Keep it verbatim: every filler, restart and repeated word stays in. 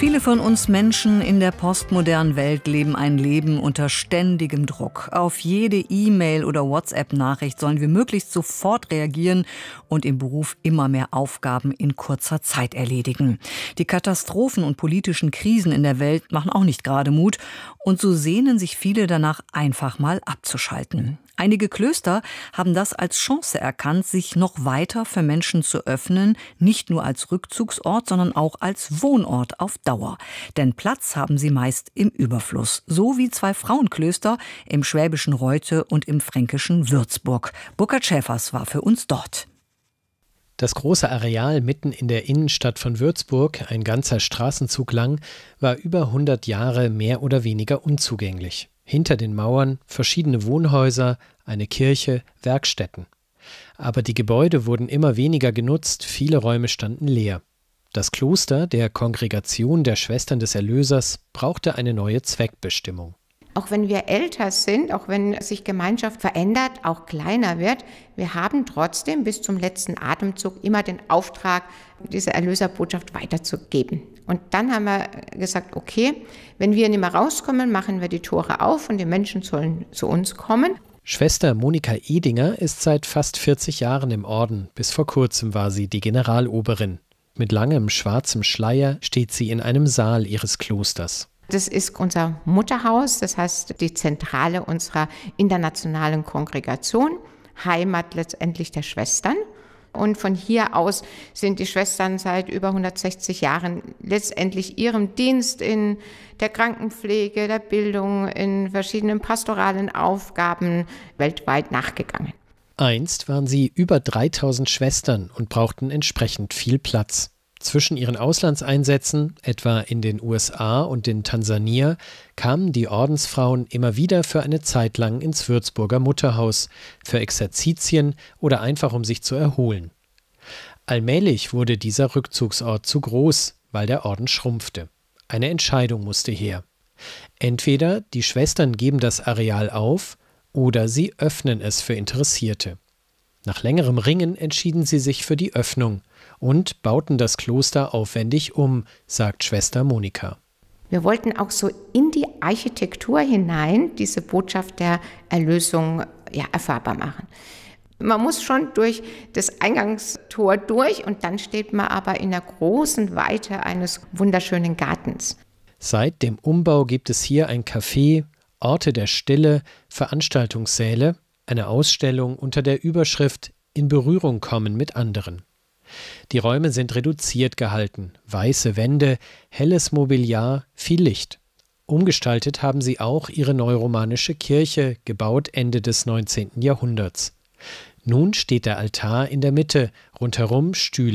Viele von uns Menschen in der postmodernen Welt leben ein Leben unter ständigem Druck. Auf jede E-Mail oder WhatsApp-Nachricht sollen wir möglichst sofort reagieren und im Beruf immer mehr Aufgaben in kurzer Zeit erledigen. Die Katastrophen und politischen Krisen in der Welt machen auch nicht gerade Mut. Und so sehnen sich viele danach, einfach mal abzuschalten. Einige Klöster haben das als Chance erkannt, sich noch weiter für Menschen zu öffnen, nicht nur als Rückzugsort, sondern auch als Wohnort auf Dauer. Denn Platz haben sie meist im Überfluss, so wie zwei Frauenklöster im schwäbischen Reute und im fränkischen Würzburg. Burkhard Schäfers war für uns dort. Das große Areal mitten in der Innenstadt von Würzburg, ein ganzer Straßenzug lang, war über hundert Jahre mehr oder weniger unzugänglich. Hinter den Mauern verschiedene Wohnhäuser, eine Kirche, Werkstätten. Aber die Gebäude wurden immer weniger genutzt, viele Räume standen leer. Das Kloster der Kongregation der Schwestern des Erlösers brauchte eine neue Zweckbestimmung. Auch wenn wir älter sind, auch wenn sich Gemeinschaft verändert, auch kleiner wird, wir haben trotzdem bis zum letzten Atemzug immer den Auftrag, diese Erlöserbotschaft weiterzugeben. Und dann haben wir gesagt, okay, wenn wir nicht mehr rauskommen, machen wir die Tore auf und die Menschen sollen zu uns kommen. Schwester Monika Edinger ist seit fast vierzig Jahren im Orden. Bis vor kurzem war sie die Generaloberin. Mit langem schwarzem Schleier steht sie in einem Saal ihres Klosters. Das ist unser Mutterhaus, das heißt die Zentrale unserer internationalen Kongregation, Heimat letztendlich der Schwestern. Und von hier aus sind die Schwestern seit über hundertsechzig Jahren letztendlich ihrem Dienst in der Krankenpflege, der Bildung, in verschiedenen pastoralen Aufgaben weltweit nachgegangen. Einst waren sie über dreitausend Schwestern und brauchten entsprechend viel Platz. Zwischen ihren Auslandseinsätzen, etwa in den U S A und in Tansania, kamen die Ordensfrauen immer wieder für eine Zeit lang ins Würzburger Mutterhaus, für Exerzitien oder einfach um sich zu erholen. Allmählich wurde dieser Rückzugsort zu groß, weil der Orden schrumpfte. Eine Entscheidung musste her. Entweder die Schwestern geben das Areal auf oder sie öffnen es für Interessierte. Nach längerem Ringen entschieden sie sich für die Öffnung und bauten das Kloster aufwendig um, sagt Schwester Monika. Wir wollten auch so in die Architektur hinein diese Botschaft der Erlösung ja, erfahrbar machen. Man muss schon durch das Eingangstor durch und dann steht man aber in der großen Weite eines wunderschönen Gartens. Seit dem Umbau gibt es hier ein Café, Orte der Stille, Veranstaltungssäle, eine Ausstellung unter der Überschrift »In Berührung kommen mit anderen«. Die Räume sind reduziert gehalten, weiße Wände, helles Mobiliar, viel Licht. Umgestaltet haben sie auch ihre neuromanische Kirche, gebaut Ende des neunzehnten Jahrhunderts. Nun steht der Altar in der Mitte, rundherum Stühle